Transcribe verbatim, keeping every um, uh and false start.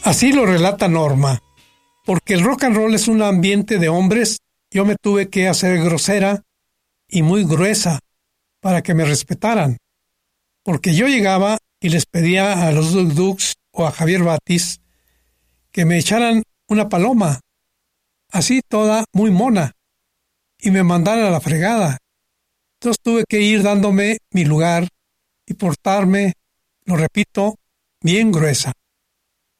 Así lo relata Norma. Porque el rock and roll es un ambiente de hombres, yo me tuve que hacer grosera y muy gruesa para que me respetaran. Porque yo llegaba y les pedía a los Duk Duks o a Javier Batis que me echaran una paloma, así toda muy mona, y me mandaran a la fregada. Entonces tuve que ir dándome mi lugar y portarme, lo repito, bien gruesa.